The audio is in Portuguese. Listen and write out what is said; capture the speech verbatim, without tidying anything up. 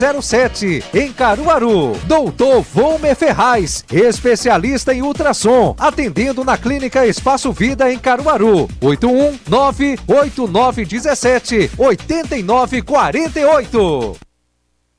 zero sete, em Caruaru. doutor Volmer Ferraz, especialista em ultrassom, atendendo na Clínica Espaço Vida em Caruaru. oito um nove oito nove um sete oito nove quatro oito.